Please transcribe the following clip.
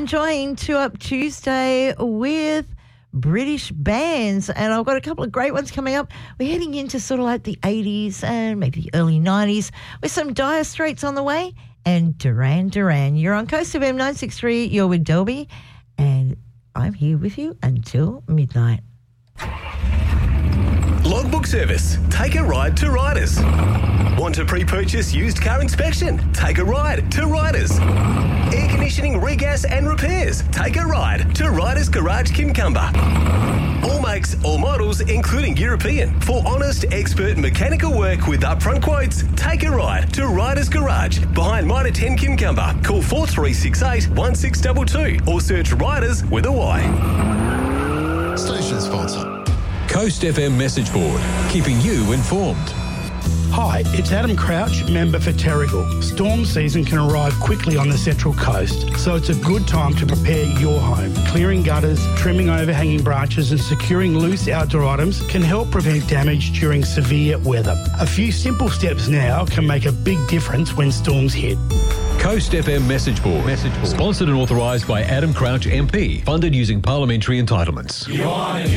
enjoying Two Up Tuesday with British bands, and I've got a couple of great ones coming up. We're heading into sort of like the 80s and maybe the early 90s with some Dire Straits on the way and Duran Duran. You're on Coast FM 963, you're with Delby, and I'm here with you until midnight. Logbook Service. Take a ride to Riders. Want to pre-purchase used car inspection? Take a ride to Riders. Air conditioning, regas and repairs? Take a ride to Riders Garage Kincumber. All makes, all models, including European. For honest, expert mechanical work with upfront quotes, take a ride to Riders Garage behind Mitre 10 Kincumber. Call 4368 1622 or search Riders with a Y. Station sponsor. Coast FM message board, keeping you informed. Hi, it's Adam Crouch, member for Terrigal. Storm season can arrive quickly on the Central Coast, so it's a good time to prepare your home. Clearing gutters, trimming overhanging branches and securing loose outdoor items can help prevent damage during severe weather. A few simple steps now can make a big difference when storms hit. Coast FM message board. Sponsored and authorised by Adam Crouch MP. Funded using parliamentary entitlements.